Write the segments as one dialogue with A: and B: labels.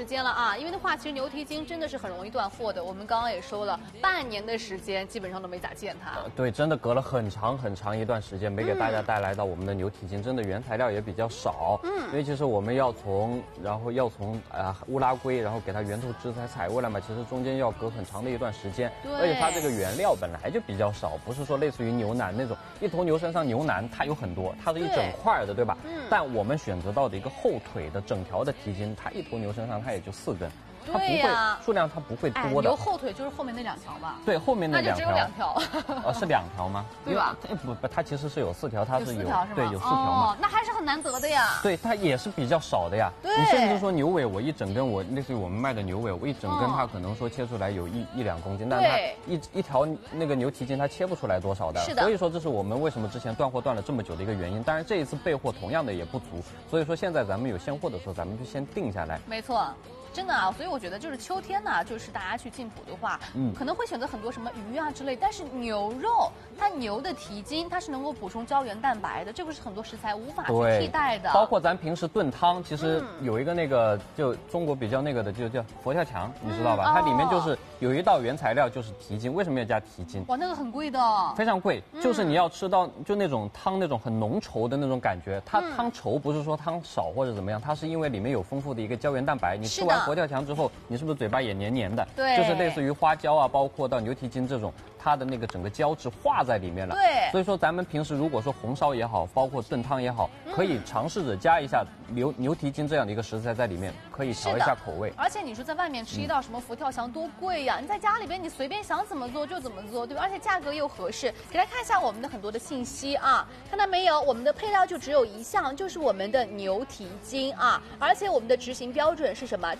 A: 时间了啊，因为的话，其实牛蹄筋真的是很容易断货的。我们刚刚也说了，半年的时间基本上都没咋见它。
B: 对，真的隔了很长一段时间没给大家带来到我们的牛蹄筋，真的原材料也比较少。因为其实我们要从乌拉圭，然后给它源头食材采过来嘛，其实中间要隔很长的一段时间。
A: 对，
B: 而且它这个原料本来就比较少，不是说类似于牛腩那种一头牛身上牛腩它有很多，它是一整块的，对吧？但我们选择到的一个后腿的整条的蹄筋，它一头牛身上它也就4根。它不会数量，它不会多的。
A: 牛后腿就是后面那2条吧？
B: 对，后面那2条。
A: 那就只有2条。
B: 是2条吗？
A: 对吧？
B: 不，它其实是有4条，它是有对有4条
A: 嘛。那还是很难得的呀。
B: 对，它也是比较少的呀。
A: 对。
B: 你甚至说牛尾，我一整根，我类似于我们卖的牛尾，我一整根它可能说切出来有1、2公斤，但它一条那个牛蹄筋它切不出来多少的。
A: 是的。
B: 所以说这是我们为什么之前断货断了这么久的一个原因。当然这一次备货同样的也不足，所以说现在咱们有现货的时候，咱们就先定下来。
A: 没错。真的啊，所以我觉得就是秋天呢，就是大家去进补的话，可能会选择很多什么鱼啊之类，但是牛肉，它牛的蹄筋它是能够补充胶原蛋白的，这个是很多食材无法去替代的。
B: 包括咱平时炖汤，其实有一个那个就中国比较那个的，就叫佛跳墙，你知道吧？它里面就是有一道原材料就是蹄筋，为什么要加蹄筋？
A: 哇，那个很贵的，
B: 非常贵，就是你要吃到就那种汤那种很浓稠的那种感觉，它汤稠不是说汤少或者怎么样，它是因为里面有丰富的一个胶原蛋白，你吃完佛跳墙之后，你是不是嘴巴也黏黏的？
A: 对，
B: 就是类似于花椒啊，包括到牛蹄筋这种，它的那个整个胶质化在里面了。
A: 对，
B: 所以说咱们平时如果说红烧也好，包括炖汤也好，可以尝试着加一下牛蹄筋这样的一个食材在里面，可以调一下口味。
A: 而且你说在外面吃一道什么佛跳墙多贵呀？你在家里边你随便想怎么做就怎么做，对吧？而且价格又合适。给大家看一下我们的很多的信息啊，看到没有？我们的配料就只有一项，就是我们的牛蹄筋啊，而且我们的执行标准是什么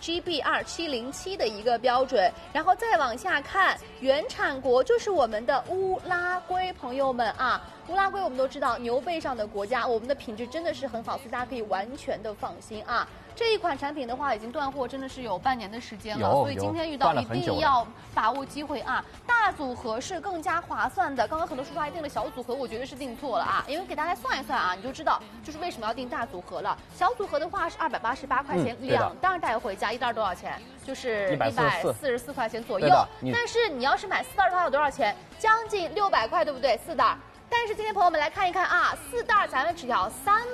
A: ？GB2707的一个标准。然后再往下看，原产国就是我们的乌拉圭，朋友们啊。乌拉圭我们都知道牛背上的国家，我们的品质真的是很好，所以大家可以完全的放心啊。这一款产品的话已经断货，真的是有半年的时间了，所以今天遇到一定要把握机会啊！大组合是更加划算的。刚刚很多叔叔阿姨订了小组合，我觉得是订错了啊，因为给大家算一算啊，你就知道就是为什么要订大组合了。小组合的话是288块钱，2袋带回家，1袋多少钱？就是144块钱左右。但是你要是买4袋的话有多少钱？将近600块，对不对？4袋。但是今天朋友们来看一看啊，4袋咱们只要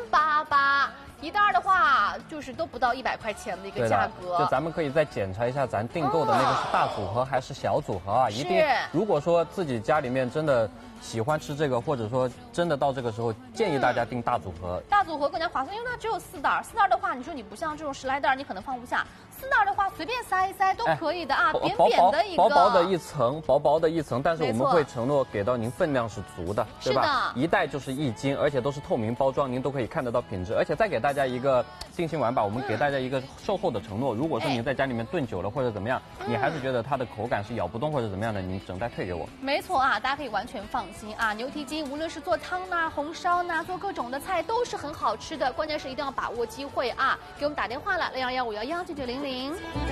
A: 388。1袋的话，就是都不到100块钱的一个价格。
B: 就咱们可以再检查一下，咱订购的那个是大组合还是小组合啊？一定，如果说自己家里面真的喜欢吃这个，或者说真的到这个时候，建议大家订大组合。
A: 大组合更加划算，因为它只有4袋。4袋的话，你说你不像这种10来袋，你可能放不下。4袋的话，随便塞一塞都可以的啊，扁扁的一个，
B: 薄薄的一层，但是我们会承诺给到您分量是足的，对吧？1袋就是1斤，而且都是透明包装，您都可以看得到品质。而且再给大家一个定心丸吧，我们给大家一个售后的承诺，如果说您在家里面炖久了或者怎么样，你还是觉得它的口感是咬不动或者怎么样的，您整袋退给我。
A: 没错啊，大家可以完全放心啊，牛蹄筋无论是做汤呐、红烧呐、做各种的菜都是很好吃的，关键是一定要把握机会啊！给我们打电话了，611511990。